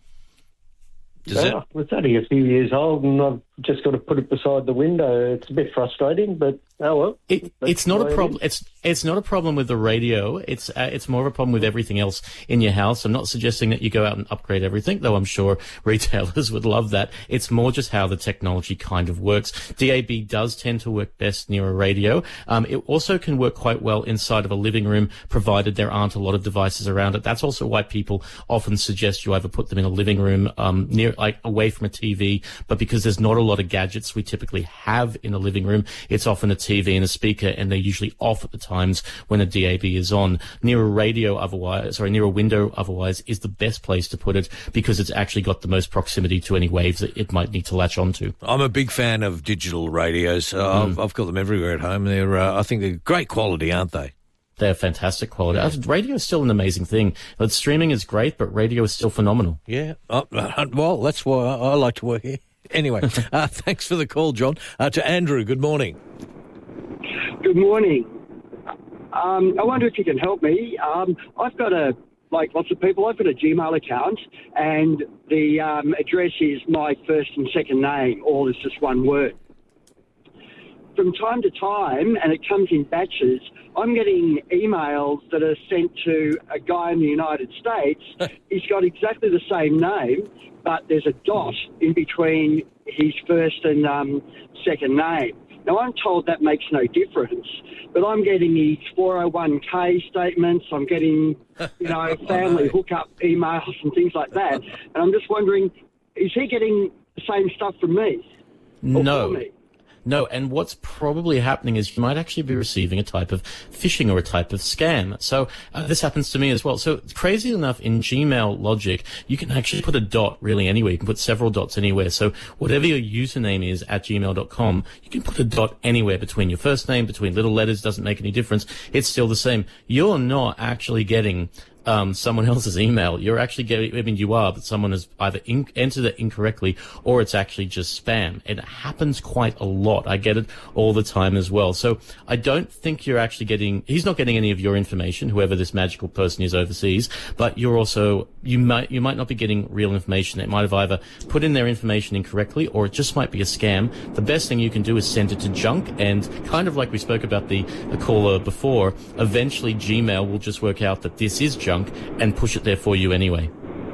It's only a few years old, and I've just got to put it beside the window. It's a bit frustrating, but oh well. It's not a problem. It's not a problem with the radio. It's more of a problem with everything else in your house. I'm not suggesting that you go out and upgrade everything, though I'm sure retailers would love that. It's more just how the technology kind of works. DAB does tend to work best near a radio. It also can work quite well inside of a living room, provided there aren't a lot of devices around it. That's also why people often suggest you either put them in a living room away from a TV, but because there's not a lot of gadgets we typically have in a living room, it's often a TV and a speaker, and they're usually off at the times when a DAB is on. Near a window otherwise is the best place to put it because it's actually got the most proximity to any waves that it might need to latch onto. I'm a big fan of digital radios. I've got them everywhere at home. I think they're great quality, aren't they? They're fantastic quality. Radio is still an amazing thing. But streaming is great, but radio is still phenomenal. Yeah. Well, that's why I like to work here. Anyway, thanks for the call, John. To Andrew, good morning. Good morning. I wonder if you can help me. I've got like lots of people, I've got a Gmail account, and the address is my first and second name, all is just one word. From time to time, and it comes in batches, I'm getting emails that are sent to a guy in the United States. He's got exactly the same name, but there's a dot in between his first and second name. Now, I'm told that makes no difference, but I'm getting his 401k statements, I'm getting, family hookup emails and things like that, and I'm just wondering, is he getting the same stuff from me? No, and what's probably happening is you might actually be receiving a type of phishing or a type of scam. So this happens to me as well. So crazy enough, in Gmail logic, you can actually put a dot really anywhere. You can put several dots anywhere. So whatever your username is at gmail.com, you can put a dot anywhere between your first name, between little letters, doesn't make any difference. It's still the same. You're not actually getting someone else's email. You're actually getting, you are, but someone has either entered it incorrectly or it's actually just spam. It happens quite a lot. I get it all the time as well. So I don't think you're actually he's not getting any of your information, whoever this magical person is overseas, but you're also, you might not be getting real information. It might have either put in their information incorrectly or it just might be a scam. The best thing you can do is send it to junk, and kind of like we spoke about the caller before, eventually Gmail will just work out that this is junk and push it there for you anyway.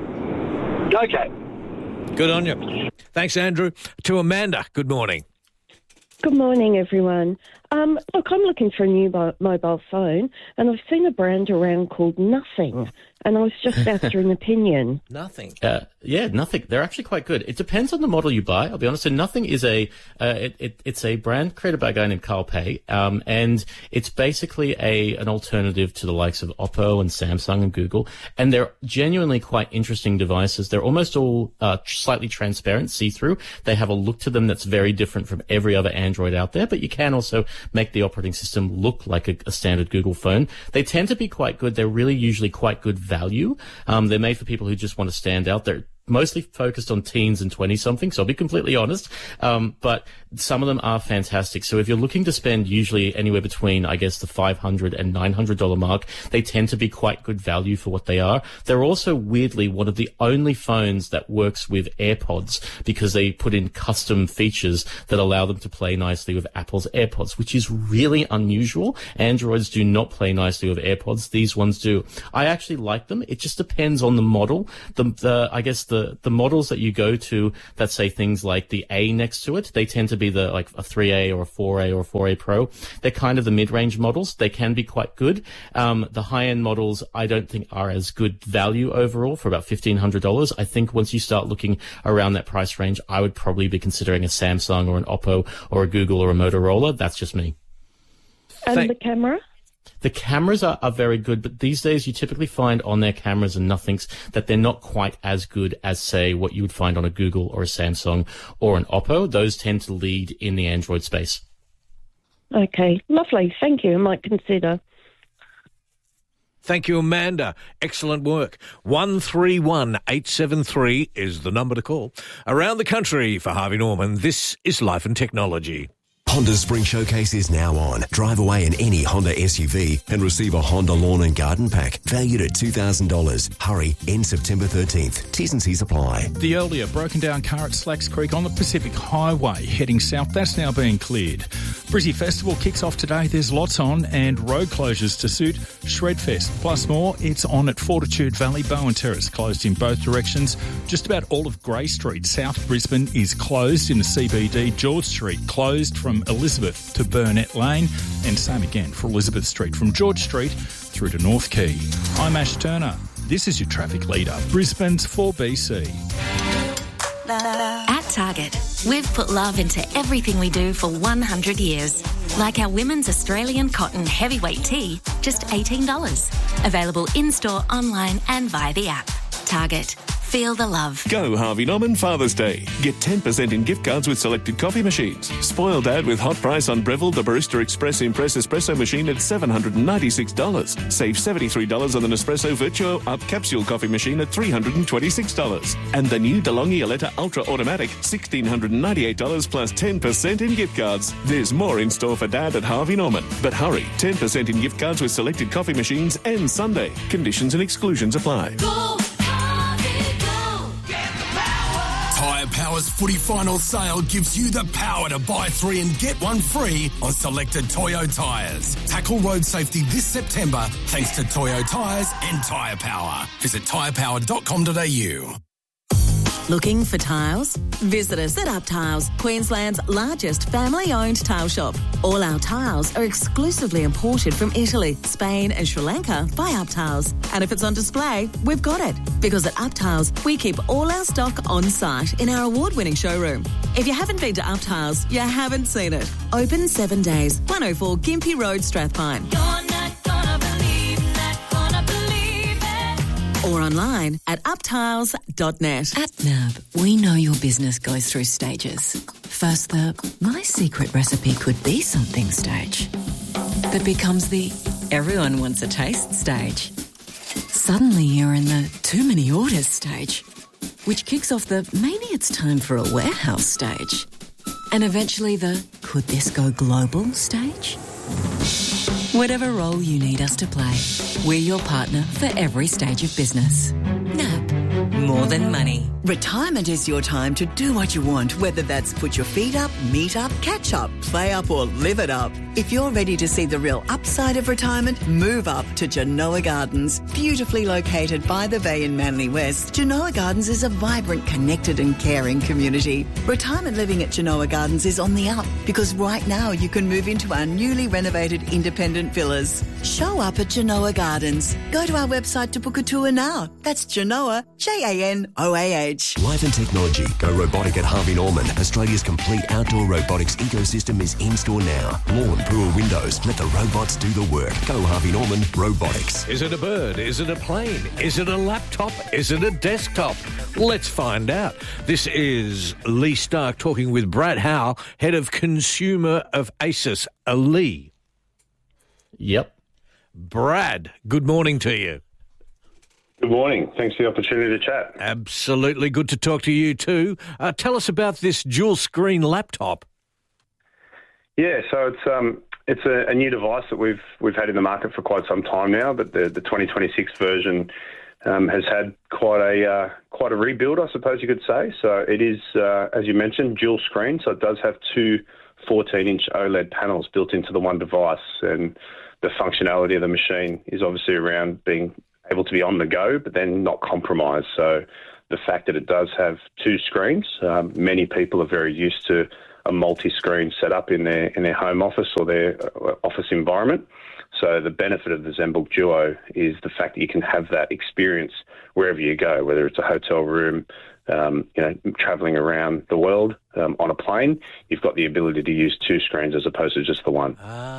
Okay. Good on you. Thanks, Andrew. To Amanda, good morning. Good morning, everyone. Look, I'm looking for a new mobile phone, and I've seen a brand around called Nothing, and I was just after an opinion. Nothing. Nothing. They're actually quite good. It depends on the model you buy. I'll be honest. So Nothing is it's a brand created by a guy named Carl Pei, and it's basically an alternative to the likes of Oppo and Samsung and Google, and they're genuinely quite interesting devices. They're almost all slightly transparent, see-through. They have a look to them that's very different from every other Android out there, but you can also make the operating system look like a standard Google phone. They tend to be quite good. They're really usually quite good value. They're made for people who just want to stand out. They're mostly focused on teens and 20-somethings, so I'll be completely honest. But some of them are fantastic. So if you're looking to spend usually anywhere between, I guess, the $500 and $900 mark, they tend to be quite good value for what they are. They're also weirdly one of the only phones that works with AirPods because they put in custom features that allow them to play nicely with Apple's AirPods, which is really unusual. Androids do not play nicely with AirPods. These ones do. I actually like them. It just depends on the model. The models that you go to that say things like the A next to it, they tend to be like a 3A or a 4A or a 4A Pro. They're kind of the mid-range models. They can be quite good. The high-end models I don't think are as good value overall for about $1,500. I think once you start looking around that price range, I would probably be considering a Samsung or an Oppo or a Google or a Motorola. That's just me. And the camera? The cameras are very good, but these days you typically find on their cameras and Nothings that they're not quite as good as, say, what you would find on a Google or a Samsung or an Oppo. Those tend to lead in the Android space. Okay, lovely. Thank you. I might consider. Thank you, Amanda. Excellent work. 131873 is the number to call. Around the country for Harvey Norman, this is Life and Technology. Honda's Spring Showcase is now on. Drive away in any Honda SUV and receive a Honda Lawn and Garden Pack valued at $2,000. Hurry, end September 13th. T's and C's apply. The earlier broken down car at Slacks Creek on the Pacific Highway heading south, that's now being cleared. Brizzy Festival kicks off today. There's lots on and road closures to suit Shredfest. Plus more, it's on at Fortitude Valley. Bowen Terrace closed in both directions. Just about all of Grey Street, South Brisbane, is closed in the CBD. George Street closed from Elizabeth to Burnett Lane, and same again for Elizabeth Street from George Street through to North Quay. I'm Ash Turner. This is your traffic leader, Brisbane's 4BC. At Target, we've put love into everything we do for 100 years. Like our women's Australian cotton heavyweight tee, just $18. Available in-store, online and via the app. Target. Feel the love. Go Harvey Norman Father's Day. Get 10% in gift cards with selected coffee machines. Spoil Dad with hot price on Breville the Barista Express Impress Espresso machine at $796. Save $73 on the Nespresso Virtuo Up Capsule coffee machine at $326. And the new DeLonghi Aletta Ultra Automatic, $1,698 plus 10% in gift cards. There's more in store for Dad at Harvey Norman. But hurry, 10% in gift cards with selected coffee machines ends Sunday. Conditions and exclusions apply. Tyre Power's footy final sale gives you the power to buy 3 and get 1 free on selected Toyo tyres. Tackle road safety this September thanks to Toyo tyres and Tyre Power. Visit tyrepower.com.au. Looking for tiles? Visit us at Up Tiles, Queensland's largest family-owned tile shop. All our tiles are exclusively imported from Italy, Spain and Sri Lanka by Up Tiles. And if it's on display, we've got it. Because at Up Tiles, we keep all our stock on site in our award-winning showroom. If you haven't been to Up Tiles, you haven't seen it. Open 7 days, 104 Gympie Road, Strathpine. Or online at uptiles.net. At NAB, we know your business goes through stages. First, the my secret recipe could be something stage. That becomes the everyone wants a taste stage. Suddenly you're in the too many orders stage, which kicks off the maybe it's time for a warehouse stage. And eventually the could this go global stage? Whatever role you need us to play, we're your partner for every stage of business. NAB, more than money. Retirement is your time to do what you want, whether that's put your feet up, meet up, catch up, play up or live it up. If you're ready to see the real upside of retirement, move up to Genoa Gardens. Beautifully located by the bay in Manly West, Genoa Gardens is a vibrant, connected and caring community. Retirement living at Genoa Gardens is on the up because right now you can move into our newly renovated independent villas. Show up at Genoa Gardens. Go to our website to book a tour now. That's Genoa, Janoah. Life and technology. Go robotic at Harvey Norman. Australia's complete outdoor robotics ecosystem is in store now. Lawn, pool, windows. Let the robots do the work. Go Harvey Norman Robotics. Is it a bird? Is it a plane? Is it a laptop? Is it a desktop? Let's find out. This is Lee Stark talking with Brad Howe, Head of Consumer of ASUS. Lee. Yep. Brad, good morning to you. Good morning. Thanks for the opportunity to chat. Absolutely good to talk to you too. Tell us about this dual screen laptop. Yeah, so it's a new device that we've had in the market for quite some time now, but the 2026 version has had quite a rebuild, I suppose you could say. So it is, as you mentioned, dual screen. So it does have two 14-inch OLED panels built into the one device, and the functionality of the machine is obviously around being able to be on the go, but then not compromised. So the fact that it does have two screens, many people are very used to a multi-screen setup in their home office or their office environment. So the benefit of the ZenBook Duo is the fact that you can have that experience wherever you go, whether it's a hotel room, traveling around the world on a plane. You've got the ability to use two screens as opposed to just the one.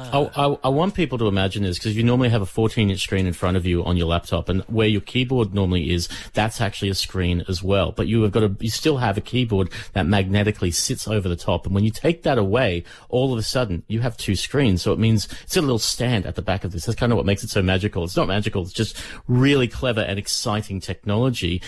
I want people to imagine this, because you normally have a 14-inch screen in front of you on your laptop, and where your keyboard normally is, that's actually a screen as well. But you still have a keyboard that magnetically sits over the top, and when you take that away, all of a sudden you have two screens. So it means it's a little stand at the back of this. That's kind of what makes it so magical. It's not magical. It's just really clever and exciting technology.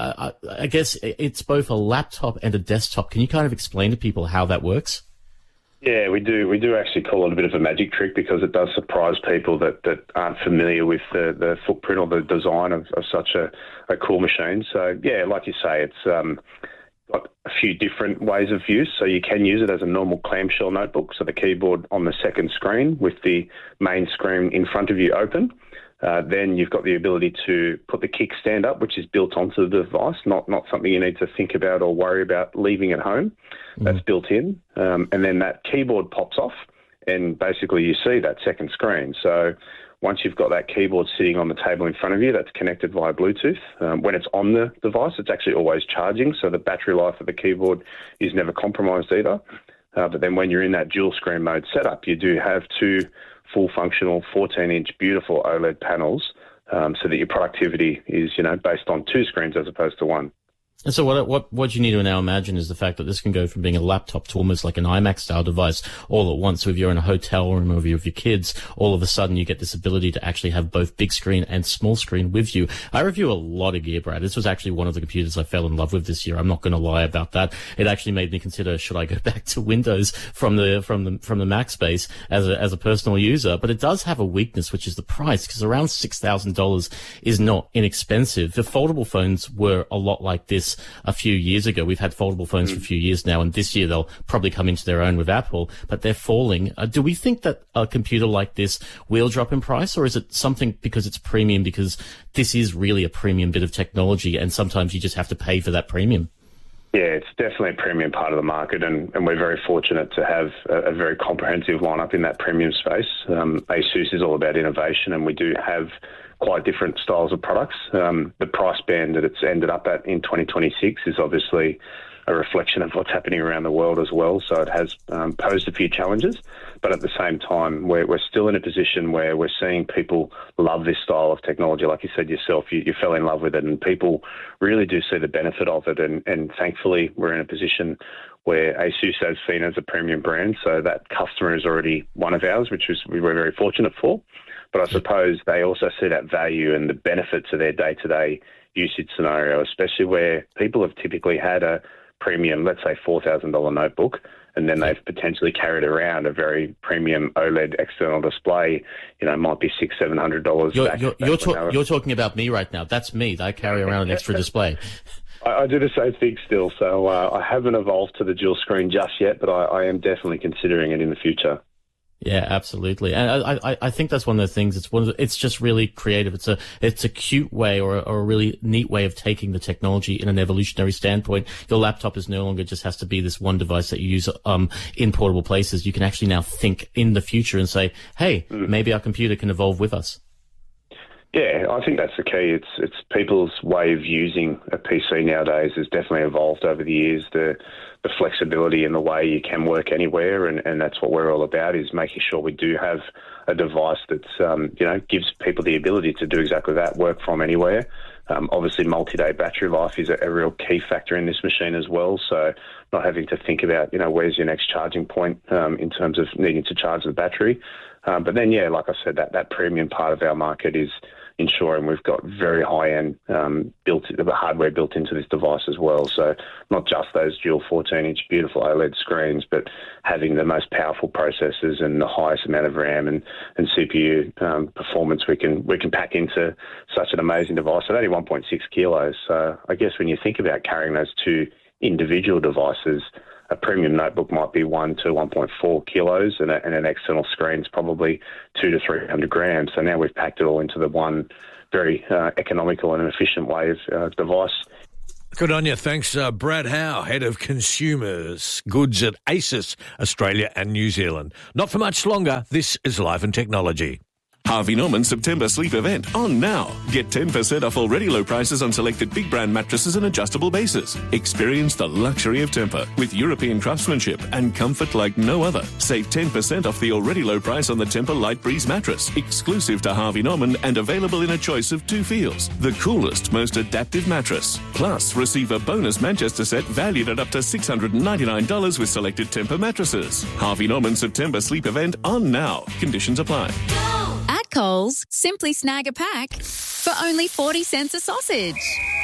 I guess it's both a laptop and a desktop. Can you kind of explain to people how that works? Yeah, we do. We do actually call it a bit of a magic trick, because it does surprise people that aren't familiar with the footprint or the design of such a cool machine. So, yeah, like you say, it's got a few different ways of use. So you can use it as a normal clamshell notebook, so the keyboard on the second screen with the main screen in front of you open. Then you've got the ability to put the kickstand up, which is built onto the device, not something you need to think about or worry about leaving at home. That's built in. And then that keyboard pops off, and basically you see that second screen. So once you've got that keyboard sitting on the table in front of you, that's connected via Bluetooth. When it's on the device, it's actually always charging, so the battery life of the keyboard is never compromised either. But then when you're in that dual screen mode setup, you do have two full functional 14-inch beautiful OLED panels, so that your productivity is, based on two screens as opposed to one. And so what you need to now imagine is the fact that this can go from being a laptop to almost like an iMac-style device all at once. So if you're in a hotel room or with your kids, all of a sudden you get this ability to actually have both big screen and small screen with you. I review a lot of gear, Brad. This was actually one of the computers I fell in love with this year. I'm not going to lie about that. It actually made me consider, should I go back to Windows from the Mac space as a personal user? But it does have a weakness, which is the price, because around $6,000 is not inexpensive. The foldable phones were a lot like this a few years ago. We've had foldable phones for a few years now, and this year they'll probably come into their own with Apple, but they're falling. Do we think that a computer like this will drop in price, or is it something because it's premium, because this is really a premium bit of technology and sometimes you just have to pay for that premium? Yeah, it's definitely a premium part of the market, and we're very fortunate to have a very comprehensive lineup in that premium space. ASUS is all about innovation, and we do have quite different styles of products. The price band that it's ended up at in 2026 is obviously a reflection of what's happening around the world as well, so it has posed a few challenges, but at the same time we're still in a position where we're seeing people love this style of technology. Like you said yourself, you fell in love with it, and people really do see the benefit of it, and thankfully we're in a position where ASUS is seen as a premium brand, so that customer is already one of ours, which we were very fortunate for. But I suppose they also see that value and the benefit to their day-to-day usage scenario, especially where people have typically had a premium, let's say $4,000 notebook, and then they've potentially carried around a very premium OLED external display, might be $600-700. You're talking about me right now. That's me. I carry around an extra display. I do the same thing still, so I haven't evolved to the dual screen just yet, but I am definitely considering it in the future. Yeah, absolutely, and I think that's one of the things. It's just really creative. It's a cute way or a really neat way of taking the technology in an evolutionary standpoint. Your laptop is no longer just has to be this one device that you use in portable places. You can actually now think in the future and say, hey, maybe our computer can evolve with us. Yeah, I think that's the key. It's people's way of using a PC nowadays has definitely evolved over the years. The flexibility in the way you can work anywhere, and that's what we're all about, is making sure we do have a device that's gives people the ability to do exactly that, work from anywhere. Obviously, multi-day battery life is a real key factor in this machine as well. So not having to think about, where's your next charging point in terms of needing to charge the battery. But then, like I said, that premium part of our market is ensuring we've got very high-end hardware built into this device as well. So not just those dual 14-inch beautiful OLED screens, but having the most powerful processors and the highest amount of RAM and CPU performance we can pack into such an amazing device at only 1.6 kilos. So I guess when you think about carrying those two individual devices, a premium notebook might be 1 to 1.4 kilos, and an external screen's probably 200 to 300 grams. So now we've packed it all into the one very economical and efficient way of device. Good on you. Thanks, Brad Howe, Head of Consumers Goods at ASUS, Australia and New Zealand. Not for much longer. This is Live and Technology. Harvey Norman's September sleep event on now. Get 10% off already low prices on selected big brand mattresses and adjustable bases. Experience the luxury of Tempur with European craftsmanship and comfort like no other. Save 10% off the already low price on the Tempur Light Breeze mattress, exclusive to Harvey Norman and available in a choice of 2 feels. The coolest, most adaptive mattress. Plus, receive a bonus Manchester set valued at up to $699 with selected Tempur mattresses. Harvey Norman's September sleep event on now. Conditions apply. At Coles, simply snag a pack for only 40 cents a sausage.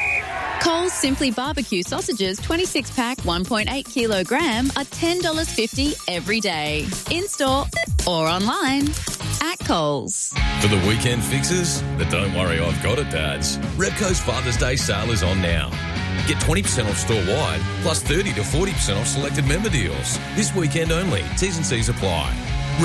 Coles Simply Barbecue sausages 26-pack 1.8 kilogram are $10.50 every day. In-store or online at Coles. For the weekend fixes, but don't worry, I've got it, Dads. Repco's Father's Day sale is on now. Get 20% off store-wide, plus 30 to 40% off selected member deals. This weekend only. T's and C's apply.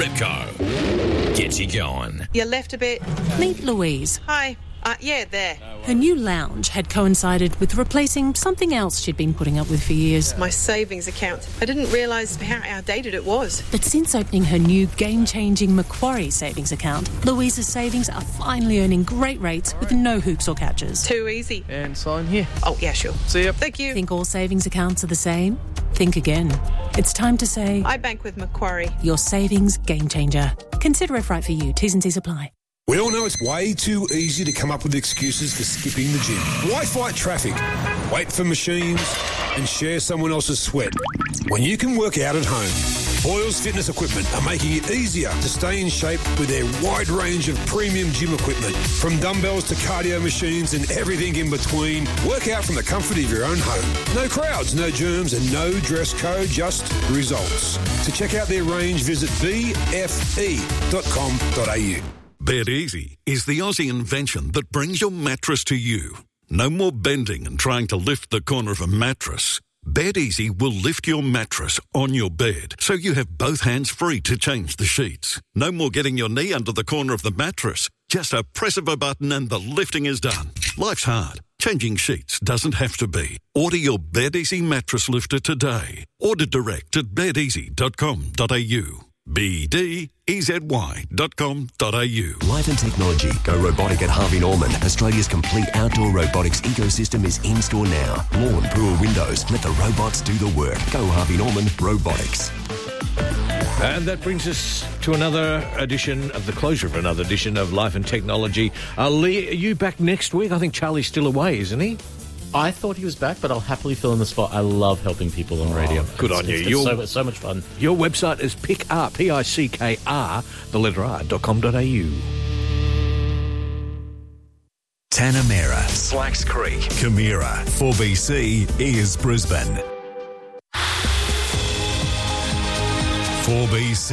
Repco. Get you going. You left a bit. Meet Louise. Hi. Yeah, there. Her new lounge had coincided with replacing something else she'd been putting up with for years. My savings account. I didn't realise how outdated it was. But since opening her new game-changing Macquarie savings account, Louise's savings are finally earning great rates with no hoops or catches. Too easy. And sign here. Oh, yeah, sure. See ya. Thank you. Think all savings accounts are the same? Think again. It's time to say... I bank with Macquarie. Your savings game changer. Consider if right for you. T's and C's apply. We all know it's way too easy to come up with excuses for skipping the gym. Why fight traffic, wait for machines, and share someone else's sweat when you can work out at home? Boyles Fitness Equipment are making it easier to stay in shape with their wide range of premium gym equipment. From dumbbells to cardio machines and everything in between, work out from the comfort of your own home. No crowds, no germs, and no dress code, just results. To check out their range, visit bfe.com.au. Bed Easy is the Aussie invention that brings your mattress to you. No more bending and trying to lift the corner of a mattress. Bed Easy will lift your mattress on your bed so you have both hands free to change the sheets. No more getting your knee under the corner of the mattress. Just a press of a button and the lifting is done. Life's hard. Changing sheets doesn't have to be. Order your Bed Easy mattress lifter today. Order direct at bedeasy.com.au. BDEZY.com.au. Life and Technology. Go robotic at Harvey Norman. Australia's complete outdoor robotics ecosystem is in store now. Lawn, pool, windows. Let the robots do the work. Go Harvey Norman Robotics. And that brings us to the closure of another edition of Life and Technology. Lee, are you back next week? I think Charlie's still away, isn't he? I thought he was back, but I'll happily fill in the spot. I love helping people on radio. Good on you. It's so much fun. Your website is pickr, P-I-C-K-R, .com.au. Tanamera, Slacks Creek, Camira, 4BC is Brisbane. 4BC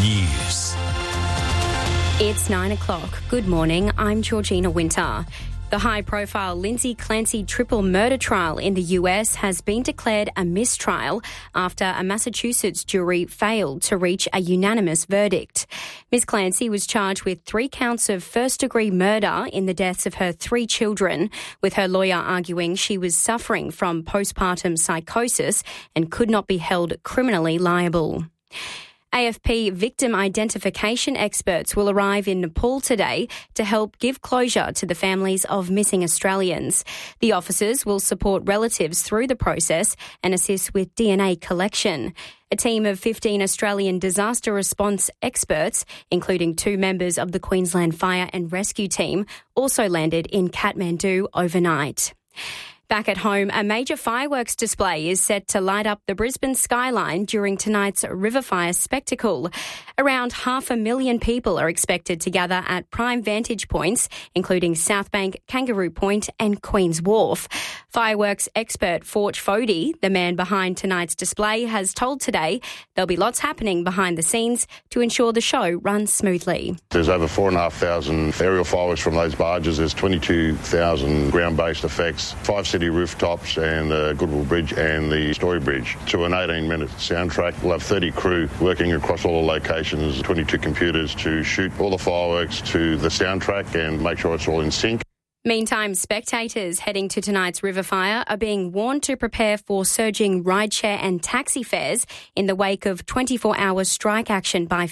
News. It's 9 o'clock. Good morning. I'm Georgina Winter. The high-profile Lindsay Clancy triple murder trial in the US has been declared a mistrial after a Massachusetts jury failed to reach a unanimous verdict. Ms. Clancy was charged with 3 counts of first-degree murder in the deaths of her 3 children, with her lawyer arguing she was suffering from postpartum psychosis and could not be held criminally liable. AFP victim identification experts will arrive in Nepal today to help give closure to the families of missing Australians. The officers will support relatives through the process and assist with DNA collection. A team of 15 Australian disaster response experts, including 2 members of the Queensland Fire and Rescue Team, also landed in Kathmandu overnight. Back at home, a major fireworks display is set to light up the Brisbane skyline during tonight's River Fire spectacle. Around 500,000 people are expected to gather at prime vantage points, including Southbank, Kangaroo Point and Queen's Wharf. Fireworks expert Forge Fody, the man behind tonight's display, has told Today there'll be lots happening behind the scenes to ensure the show runs smoothly. There's over 4,500 aerial fireworks from those barges. There's 22,000 ground-based effects, 5 city rooftops and the Goodwill Bridge and the Story Bridge. To an 18-minute soundtrack, we'll have 30 crew working across all the locations, 22 computers to shoot all the fireworks to the soundtrack and make sure it's all in sync. Meantime, spectators heading to tonight's River Fire are being warned to prepare for surging rideshare and taxi fares in the wake of 24-hour strike action by